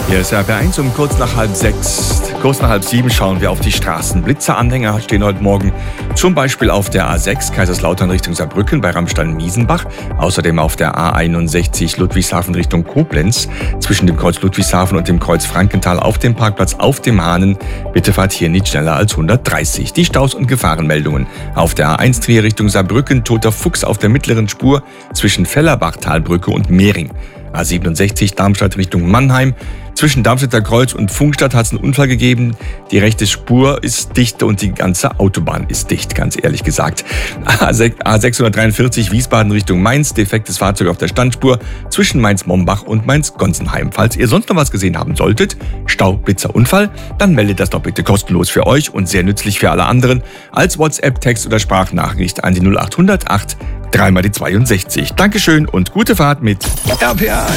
Hier ist RP1 um kurz nach 6:30. Kurz nach 6:30 schauen wir auf die Straßen. Blitzeranhänger stehen heute Morgen zum Beispiel auf der A6 Kaiserslautern Richtung Saarbrücken bei Ramstein-Miesenbach. Außerdem auf der A61 Ludwigshafen Richtung Koblenz. Zwischen dem Kreuz Ludwigshafen und dem Kreuz Frankenthal auf dem Parkplatz auf dem Hahnen. Bitte fahrt hier nicht schneller als 130. Die Staus- und Gefahrenmeldungen. Auf der A1 Trier Richtung Saarbrücken toter Fuchs auf der mittleren Spur zwischen Fellerbach-Talbrücke und Mehring. A67 Darmstadt Richtung Mannheim. Zwischen Darmstädter Kreuz und Pfungstadt hat es einen Unfall gegeben. Die rechte Spur ist dicht und die ganze Autobahn ist dicht, ganz ehrlich gesagt. A643 Wiesbaden Richtung Mainz. Defektes Fahrzeug auf der Standspur zwischen Mainz-Mombach und Mainz-Gonsenheim. Falls ihr sonst noch was gesehen haben solltet, Stau, Blitzer, Unfall, dann meldet das doch bitte kostenlos für euch und sehr nützlich für alle anderen als WhatsApp, Text oder Sprachnachricht an die 0800 8 3 mal die 62. Dankeschön und gute Fahrt mit RPA.